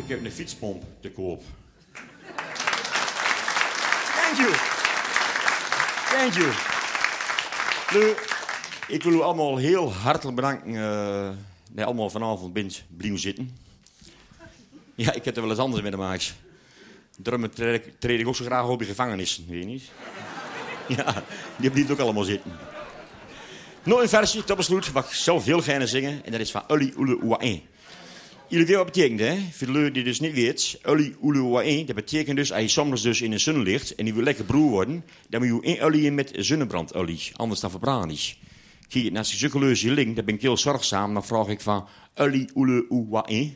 Ik heb een fietspomp te koop. Thank you. Nu, ik wil u allemaal heel hartelijk bedanken dat je allemaal vanavond bent blijven zitten. Ja, ik heb er wel eens anders mee te maken. Daarom treed ik ook zo graag op de gevangenis, weet je niet? Ja, die blijft ook allemaal zitten. Nog een versje, tot besluit, wat ik zelf heel graag zingen. En dat is van Uli Ule Oain. Jullie weten wat betekent, hè? Voor de lui die dus niet weet. Uli Ule Oain, dat betekent dus, als je soms dus in de zon ligt en die wil lekker broer worden, dan moet je één olie in met zonnebrandolie. Anders dan verbrand je. Kijk, als je zulke leuze link, dan ben ik heel zorgzaam. Dan vraag ik van Uli Ule Oain.